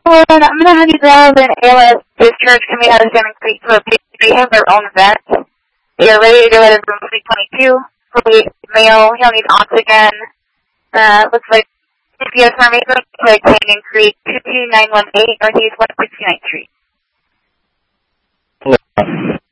I'm going to have you grab an ALS discharge coming out of Salmon Creek to a patient. They have their own vet. They are ready to go out of room 322. Fully male. He'll need oxygen. Looks like CPS Army Group to Canyon Creek 22918 Northeast 169th Street.